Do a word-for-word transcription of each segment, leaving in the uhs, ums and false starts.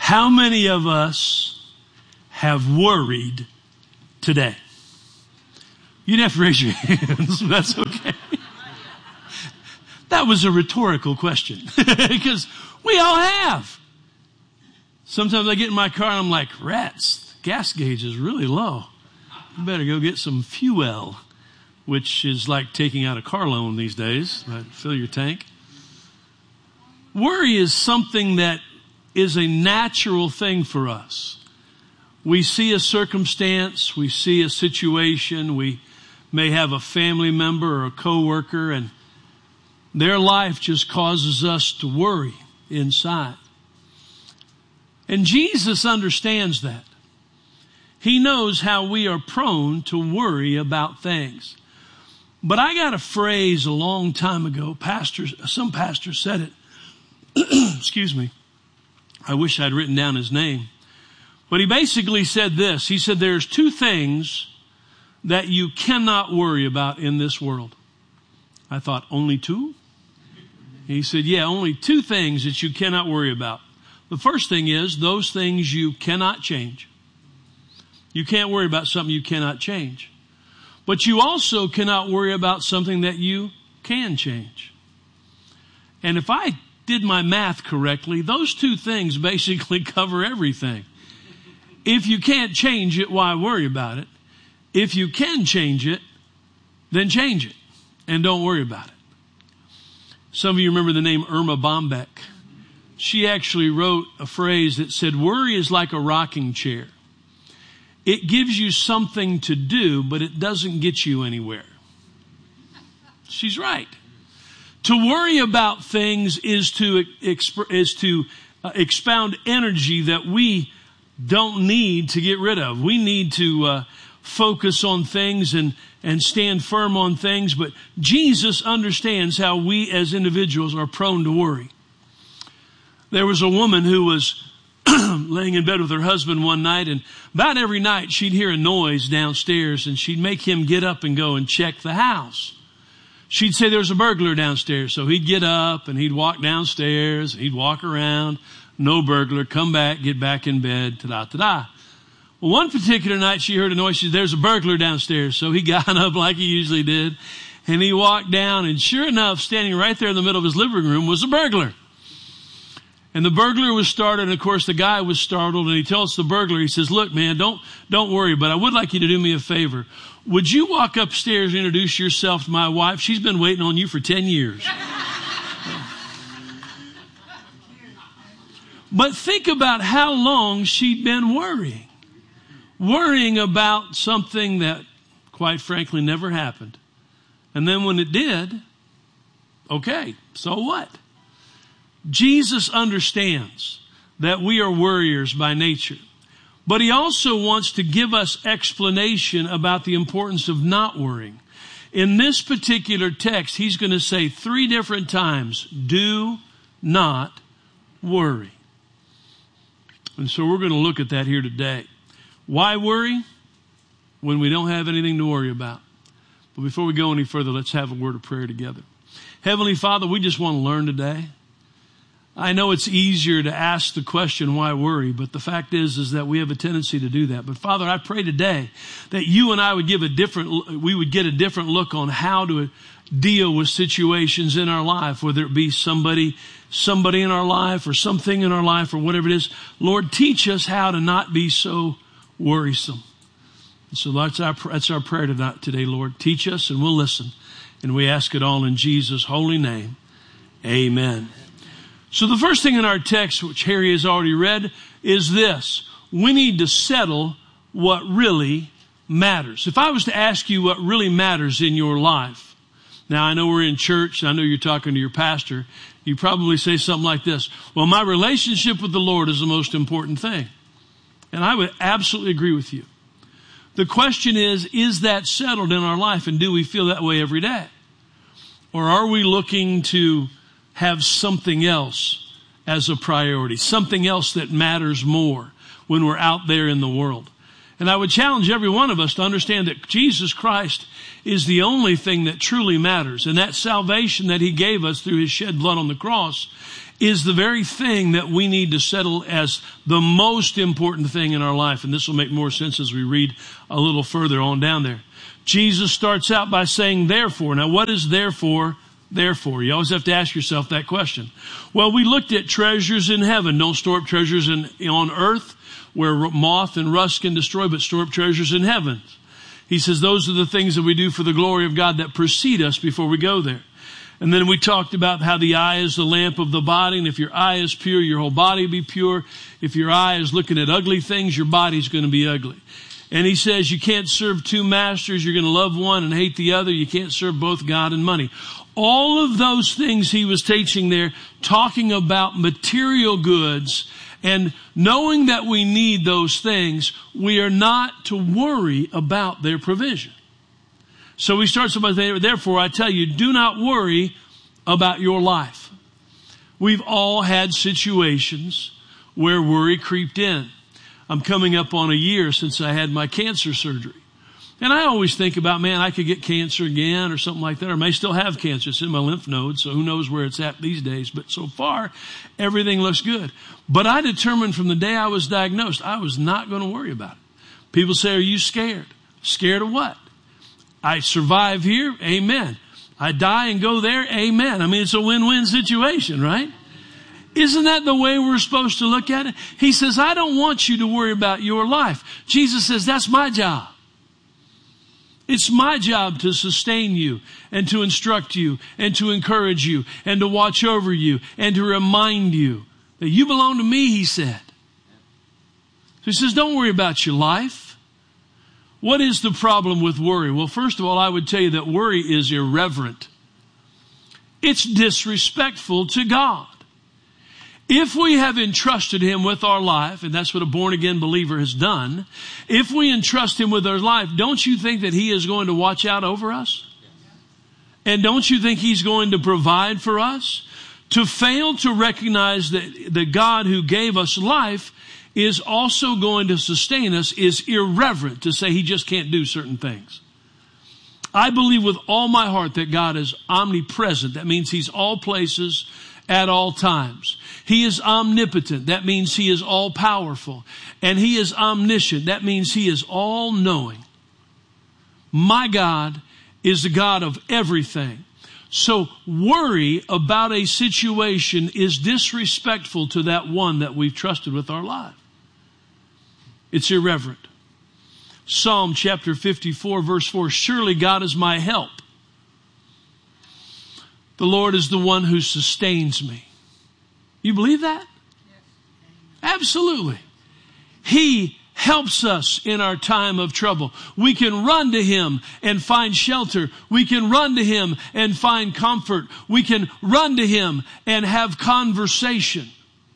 How many of us have worried today? You didn't have to raise your hands. That's okay. That was a rhetorical question because we all have. Sometimes I get in my car and I'm like, rats, the gas gauge is really low. You better go get some fuel, which is like taking out a car loan these days. Right? Fill your tank. Worry is something that is a natural thing for us. We see a circumstance, we see a situation, we may have a family member or a coworker, and their life just causes us to worry inside. And Jesus understands that. He knows how we are prone to worry about things. But I got a phrase a long time ago. Pastors, some pastor said it. Excuse me. I wish I'd written down his name. But he basically said this. He said, there's two things that you cannot worry about in this world. I thought, only two? He said, yeah, only two things that you cannot worry about. The first thing is those things you cannot change. You can't worry about something you cannot change. But you also cannot worry about something that you can change. And if I did my math correctly, those two things basically cover everything. If you can't change it, why worry about it? If you can change it, then change it and don't worry about it. Some of you remember the name Irma Bombeck. She actually wrote a phrase that said, worry is like a rocking chair. It gives you something to do, but it doesn't get you anywhere. She's right. To worry about things is to exp- is to uh, expound energy that we don't need to get rid of. We need to uh, focus on things and, and stand firm on things. But Jesus understands how we as individuals are prone to worry. There was a woman who was laying in bed with her husband one night, and about every night she'd hear a noise downstairs, and she'd make him get up and go and check the house. She'd say there's a burglar downstairs, so he'd get up and he'd walk downstairs, he'd walk around, no burglar, come back, get back in bed, ta-da, ta-da. Well, one particular night she heard a noise, she said, there's a burglar downstairs, so he got up like he usually did, and he walked down, and sure enough, standing right there in the middle of his living room was a burglar. And the burglar was startled, and of course the guy was startled, and he tells the burglar, he says, look, man, don't, don't worry, but I would like you to do me a favor. Would you walk upstairs and introduce yourself to my wife? She's been waiting on you for ten years. But think about how long she'd been worrying. Worrying about something that, quite frankly, never happened. And then when it did, okay, so what? Jesus understands that we are worriers by nature. But he also wants to give us explanation about the importance of not worrying. In this particular text, he's going to say three different times, do not worry. And so we're going to look at that here today. Why worry when we don't have anything to worry about? But before we go any further, let's have a word of prayer together. Heavenly Father, we just want to learn today. I know it's easier to ask the question, why worry? But the fact is, is that we have a tendency to do that. But Father, I pray today that you and I would give a different, we would get a different look on how to deal with situations in our life, whether it be somebody, somebody in our life or something in our life or whatever it is. Lord, teach us how to not be so worrisome. And so that's our, that's our prayer today, Lord. Teach us and we'll listen. And we ask it all in Jesus' holy name. Amen. So the first thing in our text, which Harry has already read, is this. We need to settle what really matters. If I was to ask you what really matters in your life, now I know we're in church, I know you're talking to your pastor, you probably say something like this, well, my relationship with the Lord is the most important thing. And I would absolutely agree with you. The question is, is that settled in our life, and do we feel that way every day? Or are we looking to have something else as a priority, something else that matters more when we're out there in the world? And I would challenge every one of us to understand that Jesus Christ is the only thing that truly matters. And that salvation that he gave us through his shed blood on the cross is the very thing that we need to settle as the most important thing in our life. And this will make more sense as we read a little further on down there. Jesus starts out by saying, therefore. Now, what is therefore? Therefore, you always have to ask yourself that question. Well, we looked at treasures in heaven. Don't store up treasures in, on earth where moth and rust can destroy, but store up treasures in heaven. He says those are the things that we do for the glory of God that precede us before we go there. And then we talked about how the eye is the lamp of the body, and if your eye is pure, your whole body will be pure. If your eye is looking at ugly things, your body's going to be ugly. And he says you can't serve two masters. You're going to love one and hate the other. You can't serve both God and money. All of those things he was teaching there, talking about material goods, and knowing that we need those things, we are not to worry about their provision. So we start by saying, therefore, I tell you, do not worry about your life. We've all had situations where worry creeped in. I'm coming up on a year since I had my cancer surgery. And I always think about, man, I could get cancer again or something like that, or I may still have cancer. It's in my lymph nodes, so who knows where it's at these days. But so far, everything looks good. But I determined from the day I was diagnosed, I was not going to worry about it. People say, are you scared? Scared of what? I survive here, amen. I die and go there, amen. I mean, it's a win-win situation, right? Isn't that the way we're supposed to look at it? He says, I don't want you to worry about your life. Jesus says, that's my job. It's my job to sustain you and to instruct you and to encourage you and to watch over you and to remind you that you belong to me, he said. So he says, don't worry about your life. What is the problem with worry? Well, first of all, I would tell you that worry is irreverent. It's disrespectful to God. If we have entrusted him with our life, and that's what a born-again believer has done, if we entrust him with our life, don't you think that he is going to watch out over us? And don't you think he's going to provide for us? To fail to recognize that the God who gave us life is also going to sustain us is irreverent to say he just can't do certain things. I believe with all my heart that God is omnipresent. That means he's all places at all times. He is omnipotent. That means he is all powerful. And he is omniscient. That means he is all knowing. My God is the God of everything. So worry about a situation is disrespectful to that one that we've trusted with our life. It's irreverent. Psalm chapter fifty-four verse four, surely God is my help. The Lord is the one who sustains me. You believe that? Yes. Absolutely. He helps us in our time of trouble. We can run to him and find shelter. We can run to him and find comfort. We can run to him and have conversation.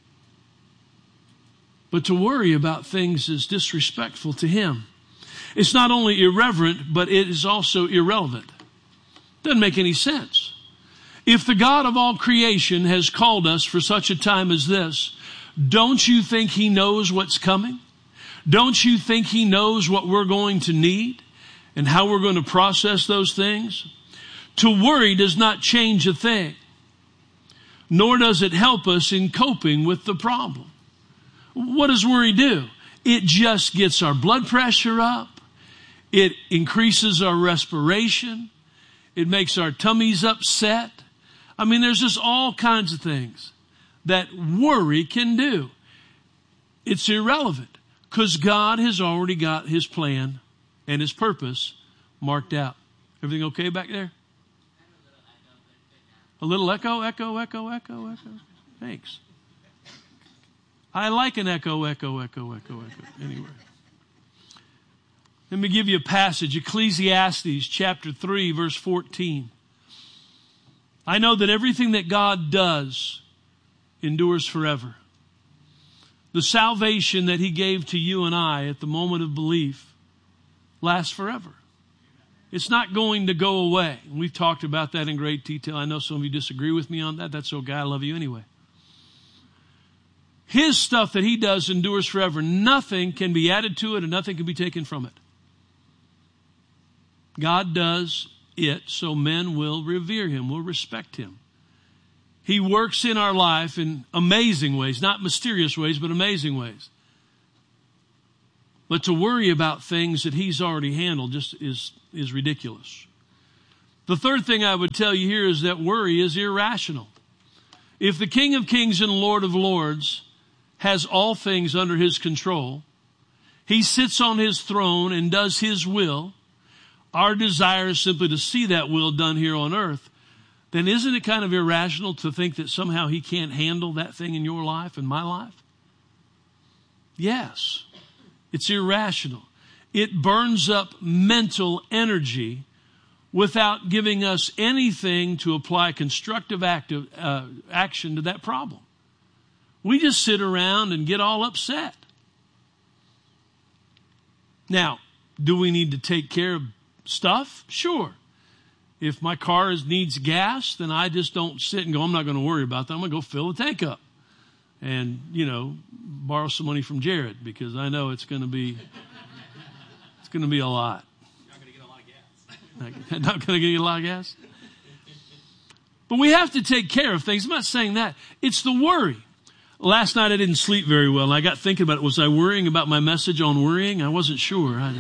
But to worry about things is disrespectful to him. It's not only irreverent, but it is also irrelevant. Doesn't make any sense. If the God of all creation has called us for such a time as this, don't you think he knows what's coming? Don't you think he knows what we're going to need and how we're going to process those things? To worry does not change a thing, nor does it help us in coping with the problem. What does worry do? It just gets our blood pressure up. It increases our respiration. It makes our tummies upset. I mean, there's just all kinds of things that worry can do. It's irrelevant because God has already got his plan and his purpose marked out. Everything okay back there? A little echo, echo, echo, echo, echo. Thanks. I like an echo, echo, echo, echo, echo. Anyway. Let me give you a passage. Ecclesiastes chapter three, verse fourteen. I know that everything that God does endures forever. The salvation that he gave to you and I at the moment of belief lasts forever. It's not going to go away. And we've talked about that in great detail. I know some of you disagree with me on that. That's okay. I love you anyway. His stuff that he does endures forever. Nothing can be added to it and nothing can be taken from it. God does it so men will revere him, will respect him. He works in our life in amazing ways, not mysterious ways, but amazing ways. But to worry about things that he's already handled just is, is ridiculous. The third thing I would tell you here is that worry is irrational. If the King of Kings and Lord of Lords has all things under his control, he sits on his throne and does his will, our desire is simply to see that will done here on earth, then isn't it kind of irrational to think that somehow he can't handle that thing in your life and my life? Yes, it's irrational. It burns up mental energy without giving us anything to apply constructive active, uh, action to that problem. We just sit around and get all upset. Now, do we need to take care of stuff? Sure. If my car is, needs gas, then I just don't sit and go, I'm not going to worry about that. I'm going to go fill the tank up and, you know, borrow some money from Jared because I know it's going to be, it's going to be a lot. You're not going to get a lot of gas. Not going to get a lot of gas. But we have to take care of things. I'm not saying that. It's the worry. Last night I didn't sleep very well, and I got thinking about it. Was I worrying about my message on worrying? I wasn't sure. I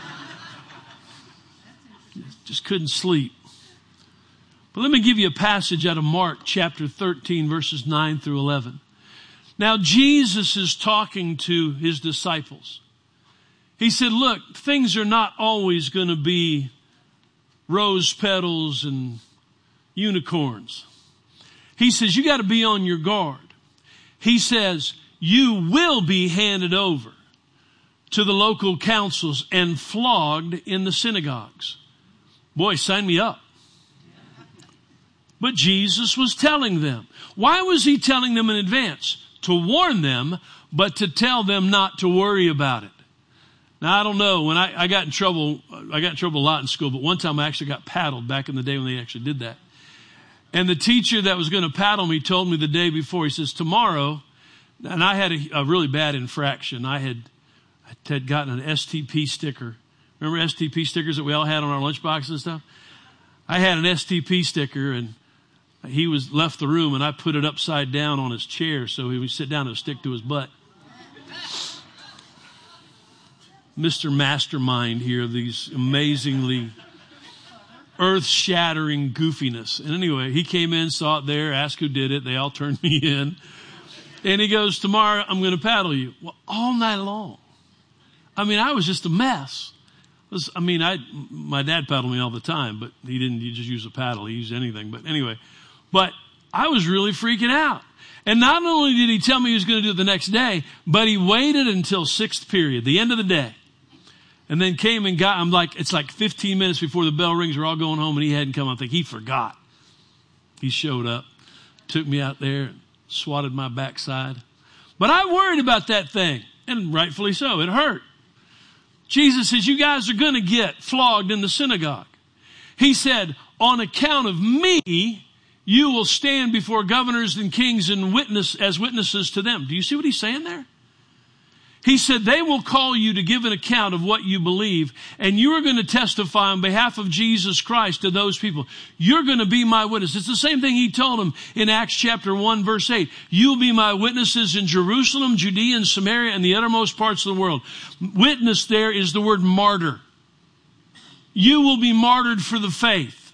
just couldn't sleep. But let me give you a passage out of Mark chapter thirteen, verses nine through eleven. Now, Jesus is talking to his disciples. He said, look, things are not always going to be rose petals and unicorns. He says, you got to be on your guard. He says, you will be handed over to the local councils and flogged in the synagogues. Boy, sign me up. But Jesus was telling them. Why was he telling them in advance? To warn them, but to tell them not to worry about it. Now, I don't know. When I, I got in trouble, I got in trouble a lot in school, but one time I actually got paddled back in the day when they actually did that. And the teacher that was going to paddle me told me the day before, he says, tomorrow, and I had a, a really bad infraction. I had, I had gotten an S T P sticker. Remember S T P stickers that we all had on our lunchboxes and stuff? I had an S T P sticker, and he was left the room, and I put it upside down on his chair so he would sit down and stick to his butt. Mister Mastermind here, these amazingly earth-shattering goofiness. And anyway, he came in, saw it there, asked who did it. They all turned me in. And he goes, tomorrow I'm going to paddle you. Well, all night long. I mean, I was just a mess. Was, I mean, I my dad paddled me all the time, but he didn't he just use a paddle. He used anything. But anyway, but I was really freaking out. And not only did he tell me he was going to do it the next day, but he waited until sixth period, the end of the day. And then came and got, I'm like, it's like fifteen minutes before the bell rings. We're all going home and he hadn't come. I think he forgot. He showed up, took me out there, swatted my backside. But I worried about that thing, and rightfully so. It hurt. Jesus says, you guys are going to get flogged in the synagogue. He said, on account of me, you will stand before governors and kings and witness as witnesses to them. Do you see what he's saying there? He said, they will call you to give an account of what you believe, and you are going to testify on behalf of Jesus Christ to those people. You're going to be my witness. It's the same thing he told them in Acts chapter one, verse eight. You'll be my witnesses in Jerusalem, Judea, and Samaria, and the uttermost parts of the world. Witness there is the word martyr. You will be martyred for the faith.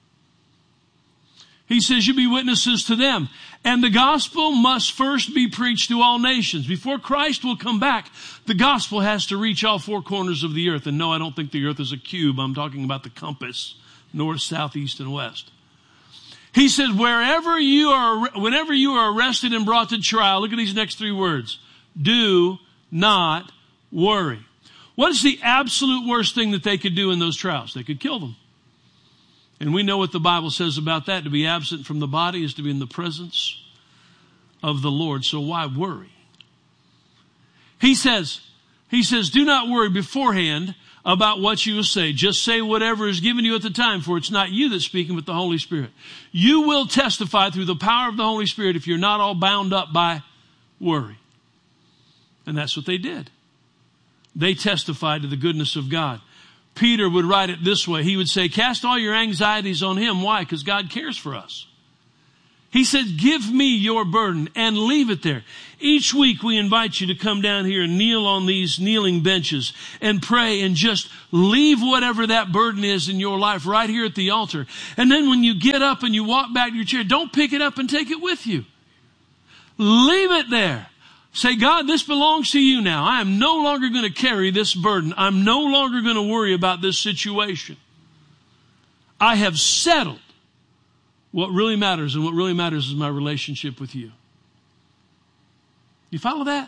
He says you'll be witnesses to them. And the gospel must first be preached to all nations. Before Christ will come back, the gospel has to reach all four corners of the earth. And no, I don't think the earth is a cube. I'm talking about the compass, north, south, east, and west. He said, wherever you are, whenever you are arrested and brought to trial, look at these next three words. Do not worry. What is the absolute worst thing that they could do in those trials? They could kill them. And we know what the Bible says about that. To be absent from the body is to be in the presence of the Lord. So why worry? He says, he says, do not worry beforehand about what you will say. Just say whatever is given you at the time, for it's not you that's speaking, but the Holy Spirit. You will testify through the power of the Holy Spirit if you're not all bound up by worry. And that's what they did. They testified to the goodness of God. Peter would write it this way. He would say, cast all your anxieties on him. Why? Because God cares for us. He said, give me your burden and leave it there. Each week we invite you to come down here and kneel on these kneeling benches and pray and just leave whatever that burden is in your life right here at the altar. And then when you get up and you walk back to your chair, don't pick it up and take it with you. Leave it there. Say, God, this belongs to you now. I am no longer going to carry this burden. I'm no longer going to worry about this situation. I have settled what really matters, and what really matters is my relationship with you. You follow that?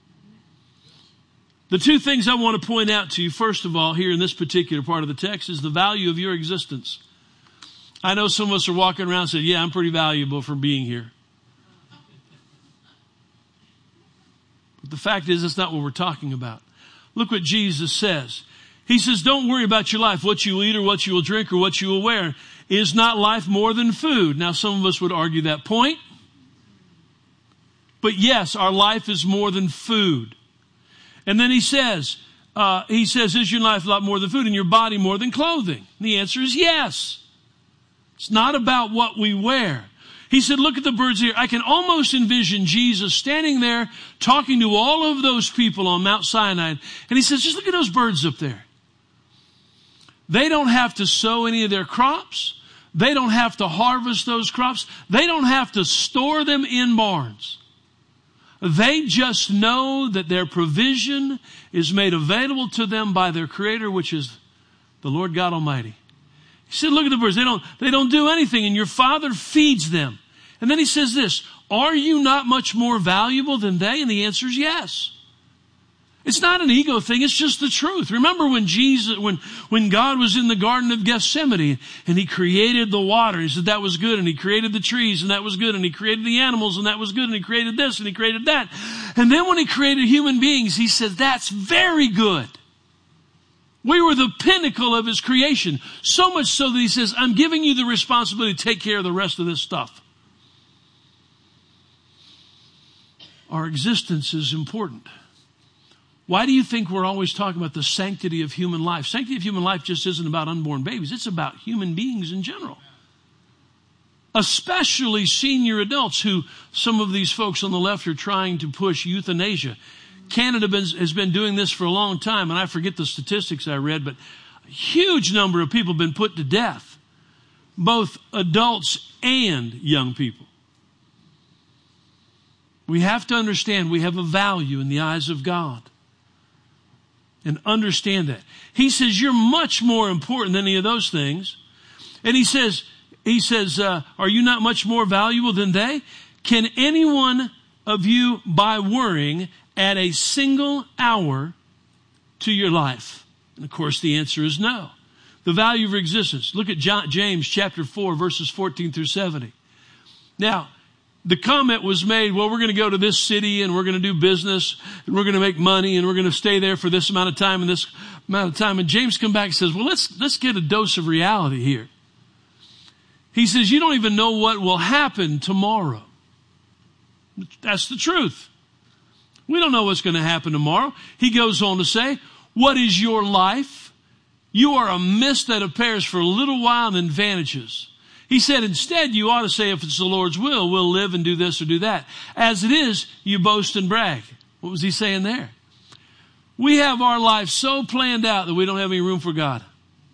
The two things I want to point out to you, first of all, here in this particular part of the text, is the value of your existence. I know some of us are walking around and saying, yeah, I'm pretty valuable for being here. But the fact is, that's not what we're talking about. Look what Jesus says. He says, don't worry about your life, what you will eat or what you will drink or what you will wear. Is not life more than food? Now, some of us would argue that point. But yes, our life is more than food. And then he says, uh, he says, is your life a lot more than food and your body more than clothing? And the answer is yes. It's not about what we wear. He said, look at the birds here. I can almost envision Jesus standing there talking to all of those people on Mount Sinai. And he says, just look at those birds up there. They don't have to sow any of their crops. They don't have to harvest those crops. They don't have to store them in barns. They just know that their provision is made available to them by their Creator, which is the Lord God Almighty. He said, look at the birds. They don't, they don't do anything, and your Father feeds them. And then he says this, are you not much more valuable than they? And the answer is yes. It's not an ego thing. It's just the truth. Remember when Jesus, when, when God was in the Garden of Gethsemane and he created the water. He said that was good. And he created the trees and that was good. And he created the animals and that was good. And he created this and he created that. And then when he created human beings, he said, that's very good. We were the pinnacle of his creation. So much so that he says, I'm giving you the responsibility to take care of the rest of this stuff. Our existence is important. Why do you think we're always talking about the sanctity of human life? Sanctity of human life just isn't about unborn babies. It's about human beings in general. Especially senior adults who some of these folks on the left are trying to push euthanasia. Canada has been doing this for a long time, and I forget the statistics I read, but a huge number of people have been put to death, both adults and young people. We have to understand we have a value in the eyes of God. And understand that. He says, you're much more important than any of those things. And he says, he says, uh, are you not much more valuable than they? Can anyone of you, by worrying, add a single hour to your life? And of course, the answer is no. The value of existence. Look at John, James chapter four, verses fourteen through seventy. Now, the comment was made, well, we're going to go to this city and we're going to do business and we're going to make money and we're going to stay there for this amount of time and this amount of time. And James comes back and says, well, let's, let's get a dose of reality here. He says, you don't even know what will happen tomorrow. That's the truth. We don't know what's going to happen tomorrow. He goes on to say, what is your life? You are a mist that appears for a little while and then vanishes. He said, instead, you ought to say, if it's the Lord's will, we'll live and do this or do that. As it is, you boast and brag. What was he saying there? We have our life so planned out that we don't have any room for God.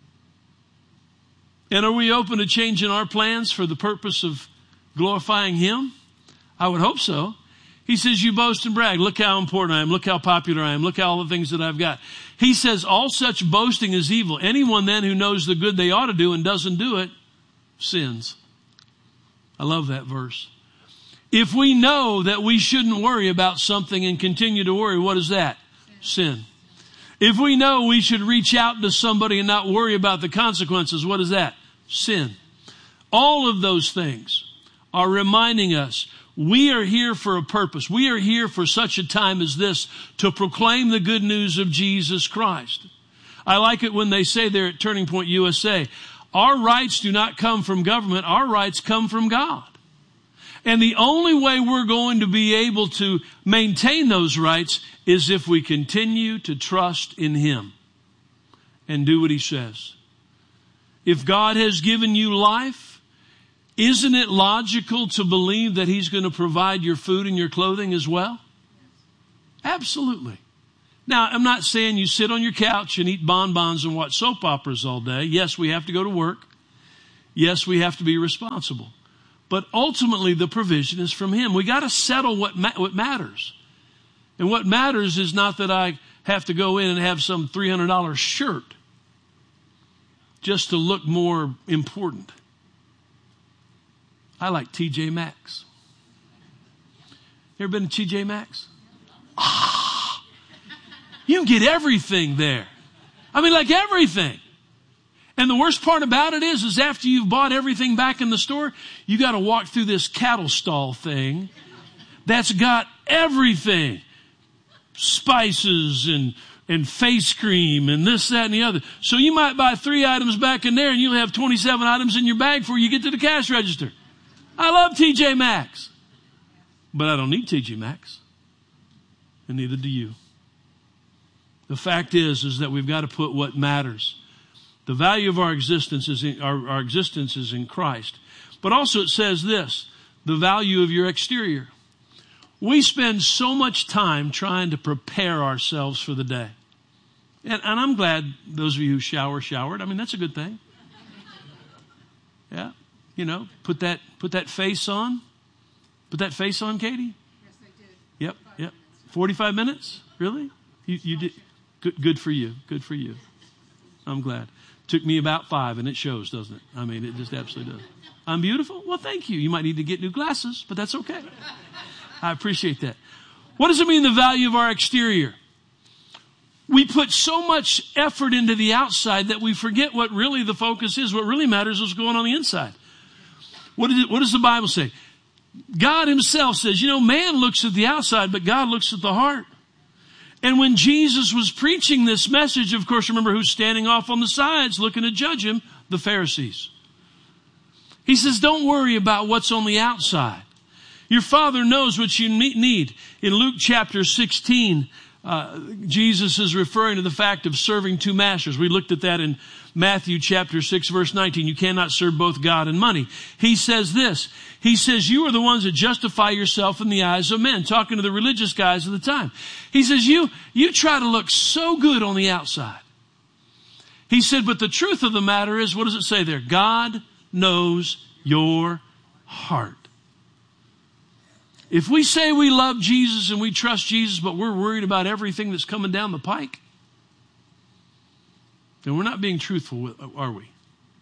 And are we open to changing our plans for the purpose of glorifying Him? I would hope so. He says, you boast and brag. Look how important I am. Look how popular I am. Look at all the things that I've got. He says, all such boasting is evil. Anyone then who knows the good they ought to do and doesn't do it, sins. I love that verse. If we know that we shouldn't worry about something and continue to worry, what is that? Sin. If we know we should reach out to somebody and not worry about the consequences, what is that? Sin. All of those things are reminding us we are here for a purpose. We are here for such a time as this to proclaim the good news of Jesus Christ. I like it when they say there at Turning Point U S A, our rights do not come from government. Our rights come from God. And the only way we're going to be able to maintain those rights is if we continue to trust in Him and do what He says. If God has given you life, isn't it logical to believe that he's going to provide your food and your clothing as well? Absolutely. Now, I'm not saying you sit on your couch and eat bonbons and watch soap operas all day. Yes, we have to go to work. Yes, we have to be responsible. But ultimately, the provision is from him. We got to settle what ma- what matters. And what matters is not that I have to go in and have some three hundred dollars shirt just to look more important. I like T J Maxx. You ever been to T J Maxx? Ah, you can get everything there. I mean, like everything. And the worst part about it is, is after you've bought everything back in the store, you got to walk through this cattle stall thing that's got everything. Spices and, and face cream and this, that, and the other. So you might buy three items back in there and you'll have twenty-seven items in your bag before you get to the cash register. I love T J Maxx. But I don't need T J Maxx. And neither do you. The fact is, is that we've got to put what matters. The value of our existence is in, our, our existence is in Christ. But also it says this, the value of your exterior. We spend so much time trying to prepare ourselves for the day. And, and I'm glad those of you who shower, showered. I mean, that's a good thing. Yeah. You know, put that, put that face on. Put that face on, Katie? Yes, I did. Yep, yep. forty-five minutes? Really? You, you did. Good, good for you. Good for you. I'm glad. Took me about five, and it shows, doesn't it? I mean, it just absolutely does. I'm beautiful? Well, thank you. You might need to get new glasses, but that's okay. I appreciate that. What does it mean, the value of our exterior? We put so much effort into the outside that we forget what really the focus is. What really matters is what's going on the inside. What, is it, what does the Bible say? God himself says, you know, man looks at the outside, but God looks at the heart. And when Jesus was preaching this message, of course, remember who's standing off on the sides looking to judge him? The Pharisees. He says, don't worry about what's on the outside. Your Father knows what you need. In Luke chapter sixteen, uh, Jesus is referring to the fact of serving two masters. We looked at that in Matthew chapter six, verse nineteen. You cannot serve both God and money. He says this. He says, you are the ones that justify yourself in the eyes of men. Talking to the religious guys of the time. He says, you, you try to look so good on the outside. He said, but the truth of the matter is, what does it say there? God knows your heart. If we say we love Jesus and we trust Jesus, but we're worried about everything that's coming down the pike, then we're not being truthful, are we?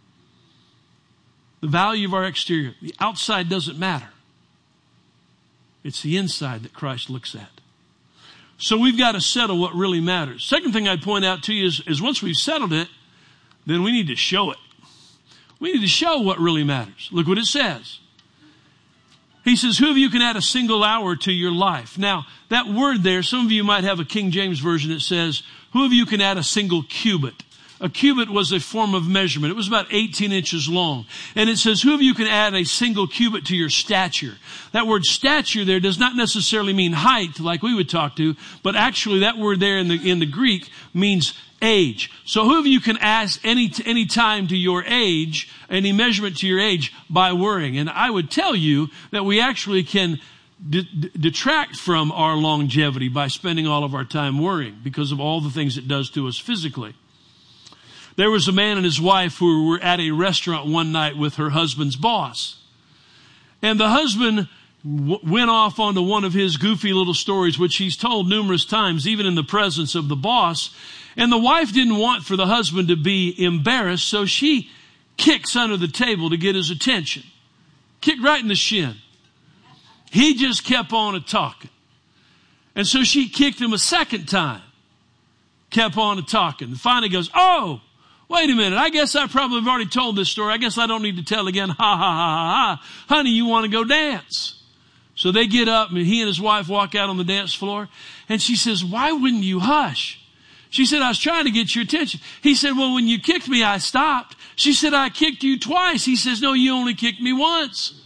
The value of our exterior. The outside doesn't matter. It's the inside that Christ looks at. So we've got to settle what really matters. Second thing I'd point out to you is, is once we've settled it, then we need to show it. We need to show what really matters. Look what it says. He says, who of you can add a single hour to your life? Now, that word there, some of you might have a King James version that says, who of you can add a single cubit? A cubit was a form of measurement. It was about eighteen inches long. And it says, who of you can add a single cubit to your stature? That word stature there does not necessarily mean height like we would talk to, but actually that word there in the, in the Greek means age. So who of you can ask any, any time to your age, any measurement to your age by worrying? And I would tell you that we actually can d- d- detract from our longevity by spending all of our time worrying because of all the things it does to us physically. There was a man and his wife who were at a restaurant one night with her husband's boss. And the husband w- went off onto one of his goofy little stories, which he's told numerous times, even in the presence of the boss. And the wife didn't want for the husband to be embarrassed, so she kicks under the table to get his attention. Kicked right in the shin. He just kept on a talking. And so she kicked him a second time. Kept on a talking. And finally goes, oh, wait a minute. I guess I probably have already told this story. I guess I don't need to tell again. Ha, ha, ha, ha, ha. Honey, you want to go dance? So they get up and he and his wife walk out on the dance floor. And she says, why wouldn't you hush? She said, I was trying to get your attention. He said, well, when you kicked me, I stopped. She said, I kicked you twice. He says, no, you only kicked me once.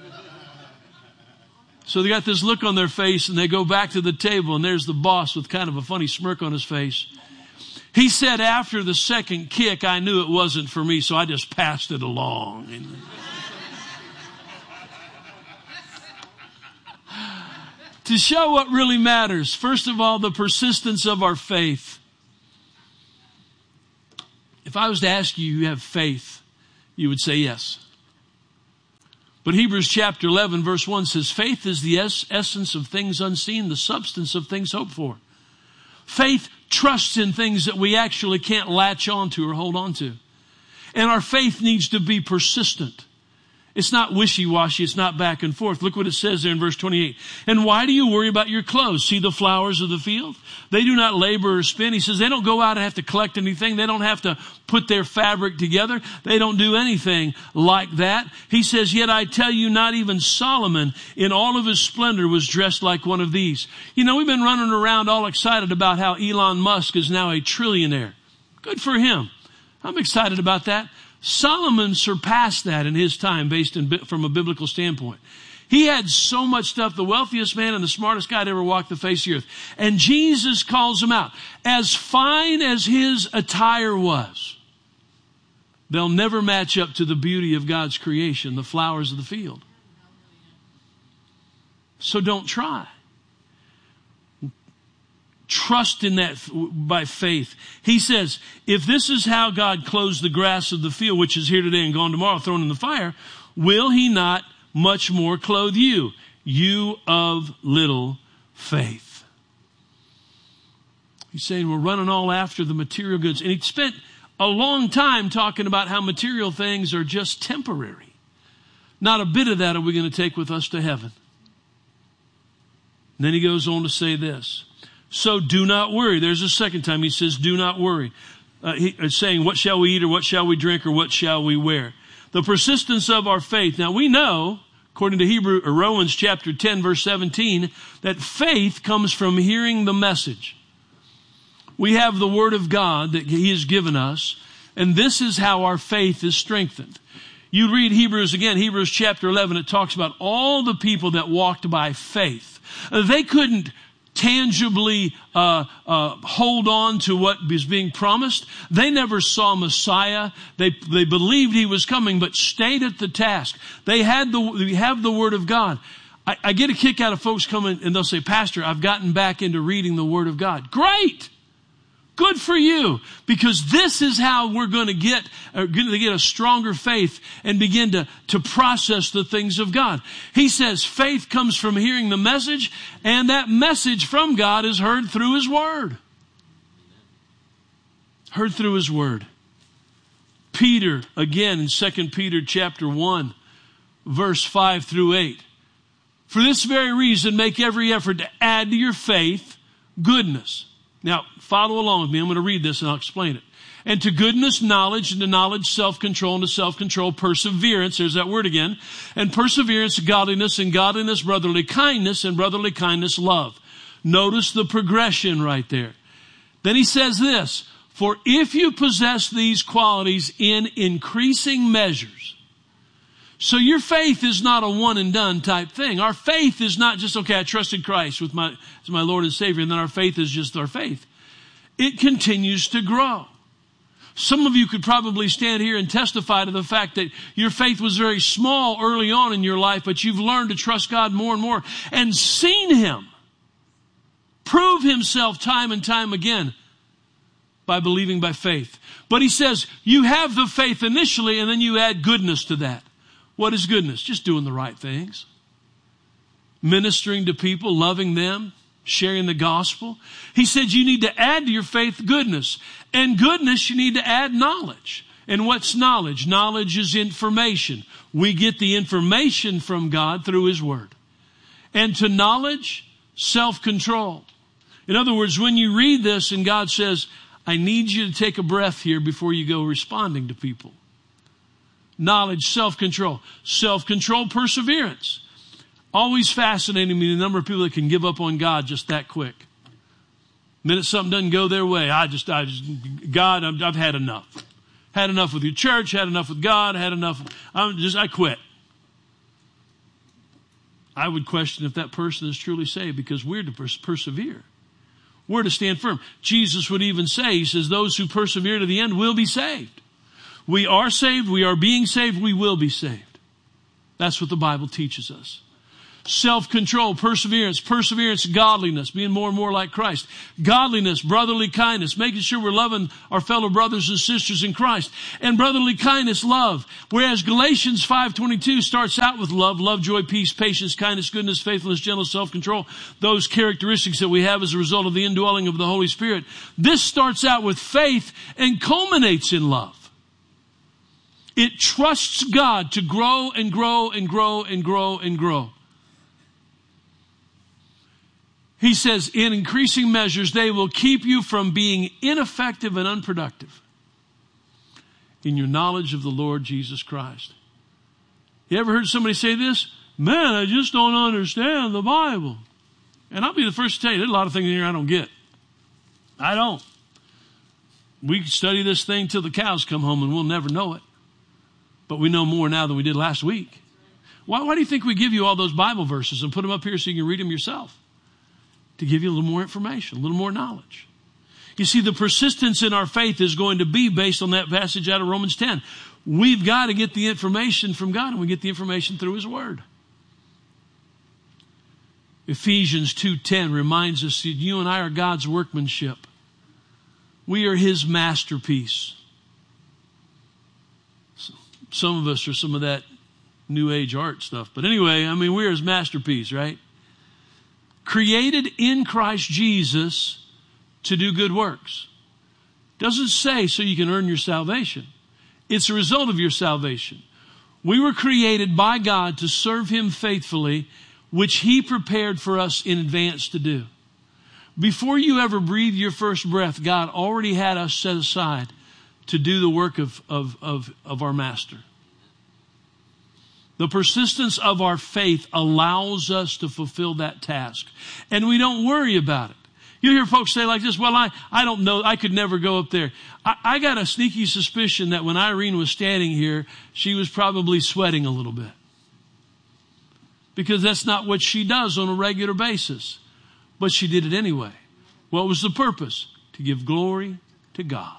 So they got this look on their face and they go back to the table and there's the boss with kind of a funny smirk on his face. He said, after the second kick, I knew it wasn't for me, so I just passed it along. to show what really matters, first of all, the persistence of our faith. If I was to ask you, you have faith, you would say yes. But Hebrews chapter eleven verse one says, faith is the es- essence of things unseen, the substance of things hoped for. Faith trusts in things that we actually can't latch onto or hold on to. And our faith needs to be persistent. It's not wishy-washy. It's not back and forth. Look what it says there in verse twenty-eight. And why do you worry about your clothes? See the flowers of the field? They do not labor or spin. He says they don't go out and have to collect anything. They don't have to put their fabric together. They don't do anything like that. He says, yet I tell you, not even Solomon in all of his splendor was dressed like one of these. You know, we've been running around all excited about how Elon Musk is now a trillionaire. Good for him. I'm excited about that. Solomon surpassed that in his time based in, from a biblical standpoint. He had so much stuff, the wealthiest man and the smartest guy to ever walk the face of the earth. And Jesus calls him out. As fine as his attire was, they'll never match up to the beauty of God's creation, the flowers of the field. So don't try. Trust in that by faith. He says, if this is how God clothes the grass of the field, which is here today and gone tomorrow, thrown in the fire, will he not much more clothe you, you of little faith? He's saying we're running all after the material goods. And he spent a long time talking about how material things are just temporary. Not a bit of that are we going to take with us to heaven. And then he goes on to say this. So do not worry. There's a second time he says, do not worry. Uh, he, uh, saying, what shall we eat or what shall we drink or what shall we wear? The persistence of our faith. Now we know, according to Hebrew, or Romans chapter ten, verse seventeen, that faith comes from hearing the message. We have the word of God that he has given us, and this is how our faith is strengthened. You read Hebrews again, Hebrews chapter eleven, it talks about all the people that walked by faith. Uh, they couldn't tangibly uh, uh, hold on to what was being promised. They never saw Messiah. They they believed he was coming, but stayed at the task. They had the we have the Word of God. I, I get a kick out of folks coming and they'll say, Pastor, I've gotten back into reading the Word of God. Great. Good for you, because this is how we're going to get, uh, going to get a stronger faith and begin to, to process the things of God. He says faith comes from hearing the message, and that message from God is heard through His Word. Heard through His Word. Peter, again in Second Peter chapter one, verse five through eight. For this very reason, make every effort to add to your faith goodness. Now, follow along with me. I'm going to read this and I'll explain it. And to goodness, knowledge, and to knowledge, self-control, and to self-control, perseverance. There's that word again. And perseverance, godliness, and godliness, brotherly kindness, and brotherly kindness, love. Notice the progression right there. Then he says this, for if you possess these qualities in increasing measures. So your faith is not a one and done type thing. Our faith is not just, okay, I trusted Christ with my, as my Lord and Savior, and then our faith is just our faith. It continues to grow. Some of you could probably stand here and testify to the fact that your faith was very small early on in your life, but you've learned to trust God more and more and seen Him prove Himself time and time again by believing by faith. But he says, you have the faith initially, and then you add goodness to that. What is goodness? Just doing the right things. Ministering to people, loving them, sharing the gospel. He said you need to add to your faith goodness. And goodness, you need to add knowledge. And what's knowledge? Knowledge is information. We get the information from God through His Word. And to knowledge, self-control. In other words, when you read this and God says, I need you to take a breath here before you go responding to people. Knowledge, self-control. Self-control, perseverance. Always fascinating me the number of people that can give up on God just that quick. The minute something doesn't go their way, I just, I just, God, I've, I've had enough. Had enough with your church, had enough with God, had enough. I'm just, I quit. I would question if that person is truly saved, because we're to pers- persevere. We're to stand firm. Jesus would even say, He says, those who persevere to the end will be saved. We are saved, we are being saved, we will be saved. That's what the Bible teaches us. self-control, perseverance, perseverance, godliness, being more and more like Christ, godliness, brotherly kindness, making sure we're loving our fellow brothers and sisters in Christ, and brotherly kindness, love. Whereas Galatians five twenty-two starts out with love, love, joy, peace, patience, kindness, goodness, faithfulness, gentleness, self-control, those characteristics that we have as a result of the indwelling of the Holy Spirit. This starts out with faith and culminates in love. It trusts God to grow and grow and grow and grow and grow. He says, in increasing measures, they will keep you from being ineffective and unproductive in your knowledge of the Lord Jesus Christ. You ever heard somebody say this? Man, I just don't understand the Bible. And I'll be the first to tell you, there's a lot of things in here I don't get. I don't. We can study this thing till the cows come home and we'll never know it. But we know more now than we did last week. Why, why do you think we give you all those Bible verses and put them up here so you can read them yourself? To give you a little more information, a little more knowledge. You see, the persistence in our faith is going to be based on that passage out of Romans ten. We've got to get the information from God, and we get the information through His Word. Ephesians two ten reminds us that you and I are God's workmanship. We are His masterpiece. Some of us are some of that New Age art stuff. But anyway, I mean, we're His masterpiece, right? Created in Christ Jesus to do good works. Doesn't say so you can earn your salvation. It's a result of your salvation. We were created by God to serve Him faithfully, which He prepared for us in advance to do. Before you ever breathe your first breath, God already had us set aside to do the work of, of, of, of our Master. The persistence of our faith allows us to fulfill that task. And we don't worry about it. You hear folks say like this, well, I, I don't know, I could never go up there. I, I got a sneaky suspicion that when Irene was standing here, she was probably sweating a little bit. Because that's not what she does on a regular basis. But she did it anyway. What was the purpose? To give glory to God.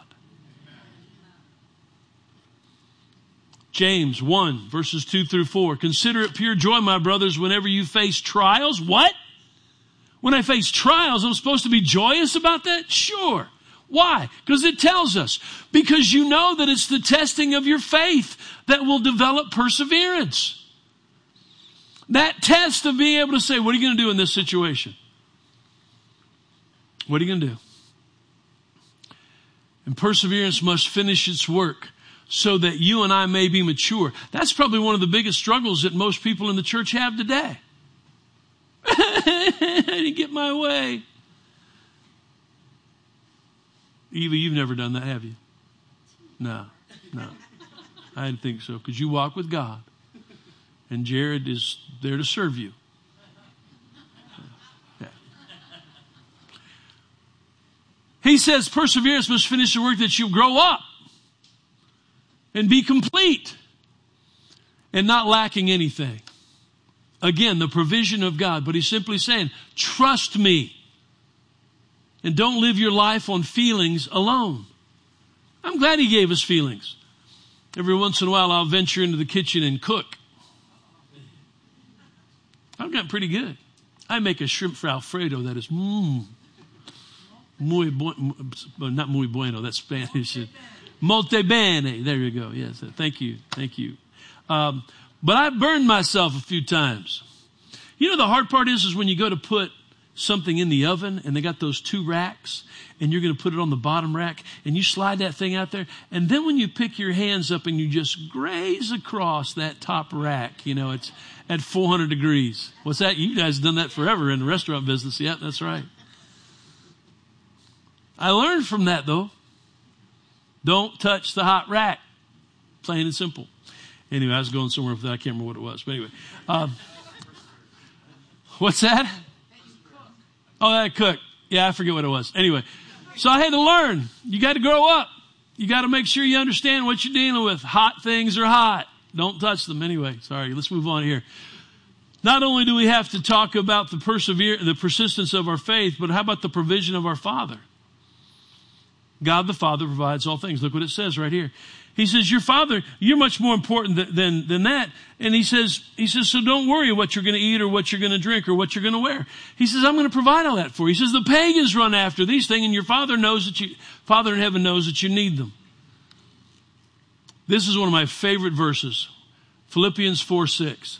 James one, verses two through four. Consider it pure joy, my brothers, whenever you face trials. What? When I face trials, I'm supposed to be joyous about that? Sure. Why? Because it tells us. Because you know that it's the testing of your faith that will develop perseverance. That test of being able to say, what are you going to do in this situation? What are you going to do? And perseverance must finish its work so that you and I may be mature. That's probably one of the biggest struggles that most people in the church have today. I didn't get my way. Eva, you've never done that, have you? No, no. I didn't think so, because you walk with God. And Jared is there to serve you. Yeah. He says perseverance must finish the work that you grow up and be complete and not lacking anything. Again, the provision of God. But he's simply saying, trust me. And don't live your life on feelings alone. I'm glad he gave us feelings. Every once in a while, I'll venture into the kitchen and cook. I've gotten pretty good. I make a shrimp for Alfredo that is mmm. Muy bueno. Not muy bueno, that's Spanish. Molto bene. There you go. Yes. Thank you. Thank you. Um, but I burned myself a few times. You know, the hard part is, is when you go to put something in the oven and they got those two racks and you're going to put it on the bottom rack and you slide that thing out there. And then when you pick your hands up and you just graze across that top rack, you know, it's at four hundred degrees. What's that? You guys have done that forever in the restaurant business. Yeah, that's right. I learned from that though. Don't touch the hot rack. Plain and simple. Anyway, I was going somewhere with that. I can't remember what it was. But anyway. Um, what's that? Oh, that cook. Yeah, I forget what it was. Anyway. So I had to learn. You got to grow up. You got to make sure you understand what you're dealing with. Hot things are hot. Don't touch them. Anyway, sorry. Let's move on here. Not only do we have to talk about the persevere, the persistence of our faith, but how about the provision of our Father? God the Father provides all things. Look what it says right here. He says, your Father, you're much more important than, than, than that. And he says, he says, so don't worry what you're going to eat or what you're going to drink or what you're going to wear. He says, I'm going to provide all that for you. He says, the pagans run after these things, and your Father knows that you, Father in heaven knows that you need them. This is one of my favorite verses. Philippians four six.